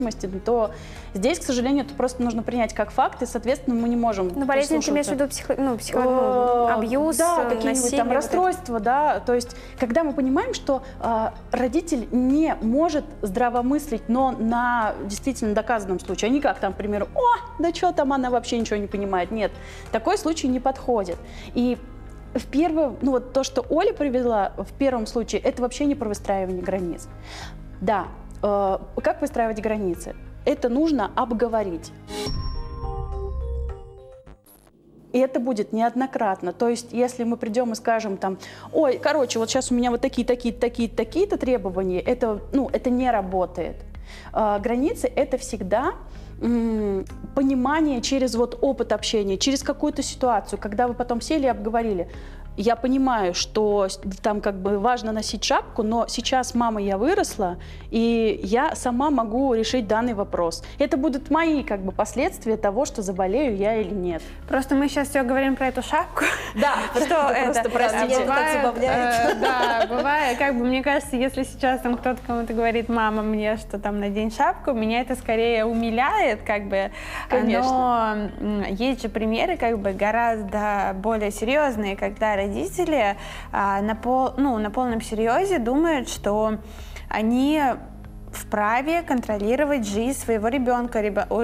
то здесь, к сожалению, это просто нужно принять как факт, и, соответственно, мы не можем. Ну, болезнь, ты имеешь в виду абьюз, да, какие-нибудь там расстройства, да. То есть, когда мы понимаем, что родитель не может здравомыслить, но на действительно доказанном случае, а не как там, к примеру, да что там, она вообще ничего не понимает. Нет, такой случай не подходит. И в первом, вот то, что Оля привела в первом случае, это вообще не про выстраивание границ. Да. Как выстраивать границы? Это нужно обговорить. И это будет неоднократно. То есть, если мы придем и скажем там, ой, короче, вот сейчас у меня вот такие-то требования, это не работает. Границы — это всегда понимание через вот опыт общения, через какую-то ситуацию, когда вы потом сели и обговорили. Я понимаю, что там как бы важно носить шапку, но сейчас, мама, я выросла, и я сама могу решить данный вопрос. Это будут мои как бы последствия того, что заболею я или нет. Просто мы сейчас все говорим про эту шапку. Да, что это, просто простите. Да, бывает, как бы, мне кажется, если сейчас там кто-то кому-то говорит, мама, мне что там надень шапку, меня это скорее умиляет, как бы. Конечно. Но есть же примеры как бы гораздо более серьезные, когда родители на полном серьезе думают, что они вправе контролировать жизнь своего ребенка. У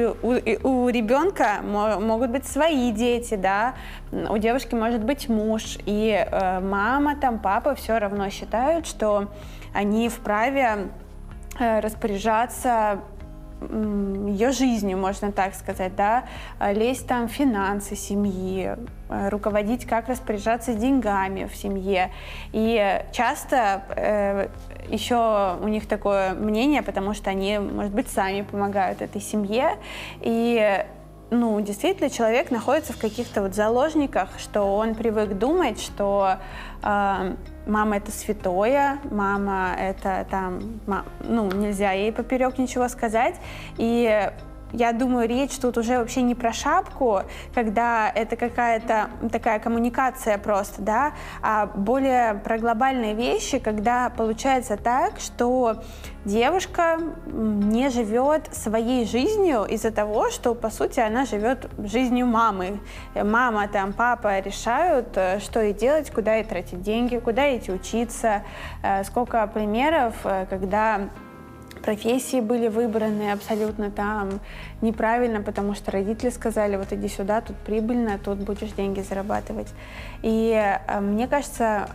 ребенка могут быть свои дети, да, у девушки может быть муж, и мама, там, папа все равно считают, что они вправе распоряжаться ее жизнью, можно так сказать, да, лезть там в финансы семьи, руководить, как распоряжаться деньгами в семье. И часто еще у них такое мнение, потому что они, может быть, сами помогают этой семье. И действительно, человек находится в каких-то вот заложниках, что он привык думать, что мама — это святое, мама — это там, нельзя ей поперек ничего сказать. И я думаю, речь тут уже вообще не про шапку, когда это какая-то такая коммуникация просто, да, а более про глобальные вещи, когда получается так, что девушка не живет своей жизнью из-за того, что, по сути, она живет жизнью мамы. Мама, там, папа решают, что ей делать, куда ей тратить деньги, куда идти учиться. Сколько примеров, когда профессии были выбраны абсолютно там неправильно, потому что родители сказали, вот иди сюда, тут прибыльно, тут будешь деньги зарабатывать. И мне кажется,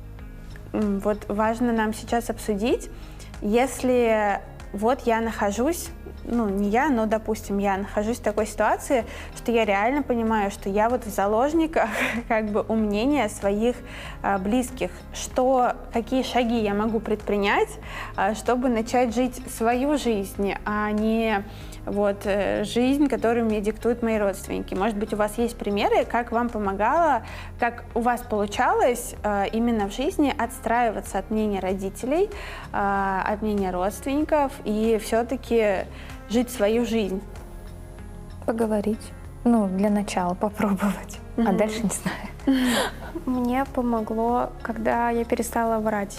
вот важно нам сейчас обсудить, если вот я нахожусь, не я, но, допустим, я нахожусь в такой ситуации, что я реально понимаю, что я вот в заложниках как бы у мнения своих близких, какие шаги я могу предпринять, чтобы начать жить свою жизнь, а не вот жизнь, которую мне диктуют мои родственники. Может быть, у вас есть примеры, как вам помогало, как у вас получалось именно в жизни отстраиваться от мнения родителей, от мнения родственников и все-таки жить свою жизнь? Поговорить. Для начала попробовать, а дальше не знаю. Мне помогло, когда я перестала врать.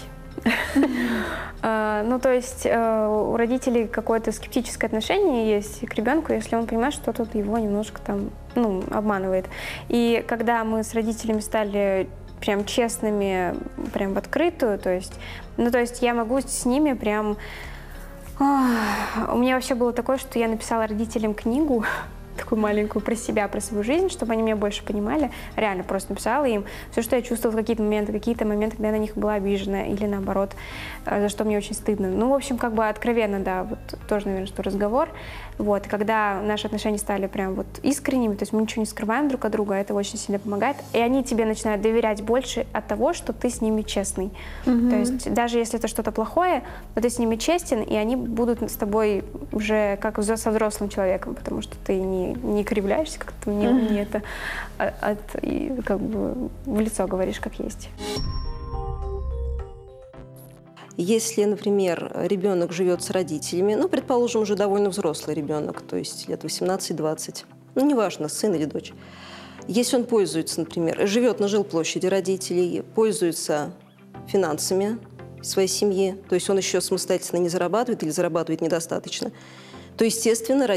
То есть у родителей какое-то скептическое отношение есть к ребенку, если он понимает, что тут его немножко там, обманывает. И когда мы с родителями стали прям честными, прям в открытую, то есть я могу с ними прям... У меня вообще было такое, что я написала родителям книгу, такую маленькую про себя, про свою жизнь, чтобы они меня больше понимали. Реально просто написала им все, что я чувствовала в какие-то моменты, когда я на них была обижена или наоборот, за что мне очень стыдно. В общем, как бы откровенно, да, вот тоже, наверное, что разговор. Вот, и когда наши отношения стали прям вот искренними, то есть мы ничего не скрываем друг от друга, это очень сильно помогает. И они тебе начинают доверять больше от того, что ты с ними честный. То есть даже если это что-то плохое, но ты с ними честен, и они будут с тобой уже как со взрослым человеком, потому что ты не кривляешься, как-то мне это как бы в лицо говоришь, как есть. Если, например, ребенок живет с родителями, предположим, уже довольно взрослый ребенок, то есть лет 18-20, неважно, сын или дочь. Если он пользуется, например, живет на жилплощади родителей, пользуется финансами своей семьи, то есть он еще самостоятельно не зарабатывает или зарабатывает недостаточно, то, естественно,